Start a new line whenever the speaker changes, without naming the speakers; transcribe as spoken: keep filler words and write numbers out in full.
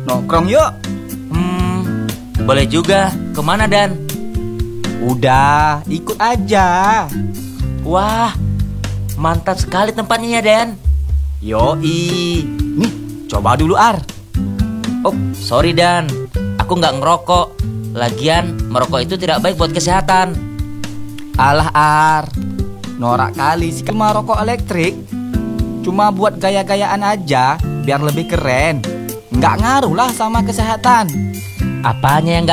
Nongkrong yuk.
Hmm, boleh juga. Kemana, Dan?
Udah, ikut aja.
Wah, mantap sekali tempatnya ya, Dan.
Yoi. Nih, coba dulu Ar.
Oh, sorry, Dan. Aku nggak ngerokok. Lagian, merokok itu tidak baik buat kesehatan.
Alah Ar, norak kali sih cuma rokok elektrik. Cuma buat gaya-gayaan aja, biar lebih keren. Nggak ngaruh lah sama kesehatan.
Apanya yang